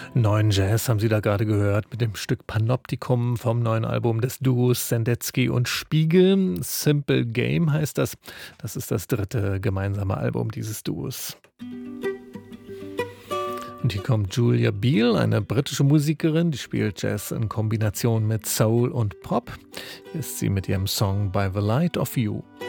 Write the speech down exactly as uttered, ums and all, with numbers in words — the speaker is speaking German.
Neuen Jazz haben Sie da gerade gehört mit dem Stück Panoptikum vom neuen Album des Duos Sendetzky und Spiegel. Simple Game heißt das. Das ist das dritte gemeinsame Album dieses Duos. Und hier kommt Julia Beal, eine britische Musikerin, die spielt Jazz in Kombination mit Soul und Pop. Hier ist sie mit ihrem Song By the Light of You.